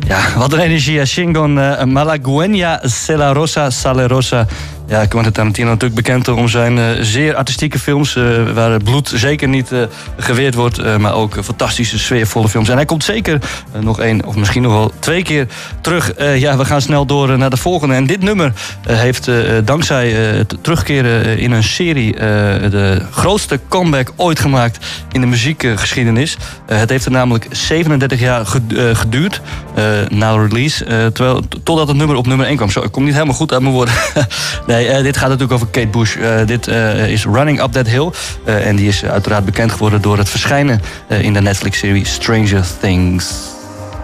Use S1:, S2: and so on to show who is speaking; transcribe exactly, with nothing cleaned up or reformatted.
S1: Ja, wat een energie. Shingon uh, Malagueña Salerosa Salerosa. Ja, Quentin Tarantino natuurlijk bekend om zijn uh, zeer artistieke films... Uh, waar het bloed zeker niet uh, geweerd wordt... Uh, maar ook uh, fantastische, sfeervolle films. En hij komt zeker uh, nog één of misschien nog wel twee keer terug. Uh, ja, we gaan snel door uh, naar de volgende. En dit nummer uh, heeft uh, dankzij uh, het terugkeren uh, in een serie... Uh, de grootste comeback ooit gemaakt in de muziekgeschiedenis. Uh, het heeft er namelijk zevenendertig jaar geduurd... Uh, na release, uh, terwijl, totdat het nummer op nummer één kwam. Zo, ik kom niet helemaal goed uit mijn woorden. nee, uh, dit gaat natuurlijk over Kate Bush. Uh, dit uh, is Running Up That Hill. Uh, en die is uiteraard bekend geworden door het verschijnen uh, in de Netflix-serie Stranger Things.